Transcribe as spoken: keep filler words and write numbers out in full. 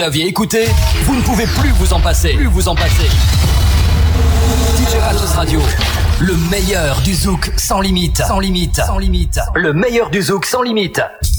l'aviez écouté, vous ne pouvez plus vous en passer. Plus vous en passer. D J Matos Radio, le meilleur du zouk sans limite. Sans limite. Sans limite. Le meilleur du zouk sans limite.